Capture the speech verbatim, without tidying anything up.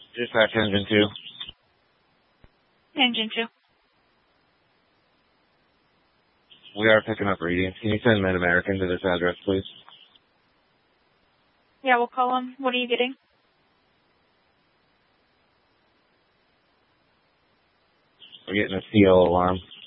Dispatch engine two. Engine two. We are picking up readings. Can you send Mid-American to this address, please? Yeah, we'll call them. What are you getting? We're getting a C L alarm.